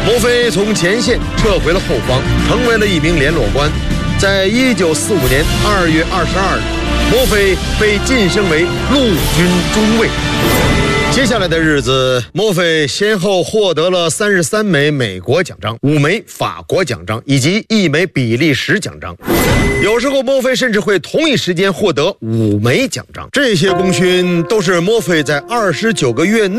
墨菲从前线撤回了后方，成为了一名联络官。在1945年2月22日，墨菲被晋升为陆军中尉。接下来的日子，墨菲先后获得了33枚美国奖章、5枚法国奖章以及1枚比利时奖章。有时候墨菲甚至会同一时间获得5枚奖章。这些功勋都是墨菲在29个月内